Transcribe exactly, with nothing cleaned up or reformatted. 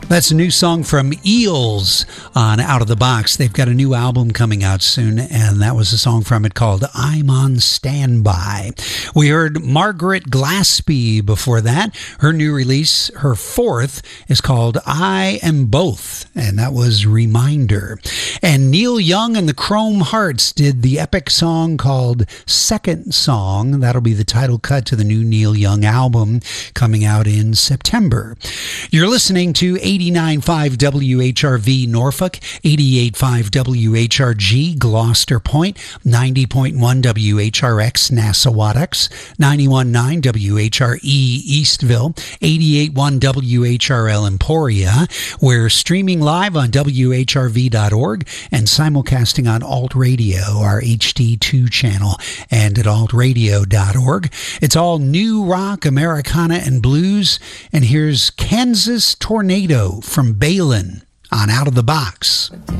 That's a new song from Eels on Out of the Box. They've got a new album coming out soon, and that was a song from it called I'm on Standby. We heard Margaret Glaspie before that. Her new release, her fourth, is called I Am Both, and that was Reminder. And Neil Young and the Chrome Hearts did the epic song called Second Song. That'll be the title cut to the new Neil Young album coming out in September. You're listening to eighty-nine point five W H R V Norfolk, eighty-eight point five W H R G Gloucester Point, ninety point one W H R X Nassawattux, ninety-one point nine W H R E Eastville, eighty-eight point one W H R L Emporia. We're streaming live on W H R V dot org and simulcasting on Alt Radio, our H D two channel, and at alt radio dot org. It's all new rock, Americana, and blues. And here's Kansas Tornado from Balin on Out of the Box.